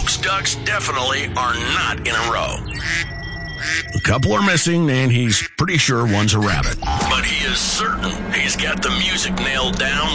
Duke's ducks definitely are not in a row. A couple are missing, and he's pretty sure one's a rabbit. But he is certain he's got the music nailed down